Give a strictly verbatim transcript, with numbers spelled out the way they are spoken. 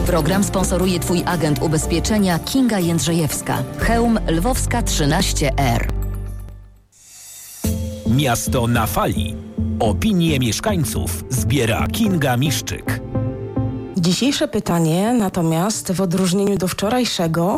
Program sponsoruje Twój agent ubezpieczenia Kinga Jędrzejewska. Chełm Lwowska trzynaście R. Miasto na fali. Opinie mieszkańców zbiera Kinga Miszczyk. Dzisiejsze pytanie natomiast w odróżnieniu do wczorajszego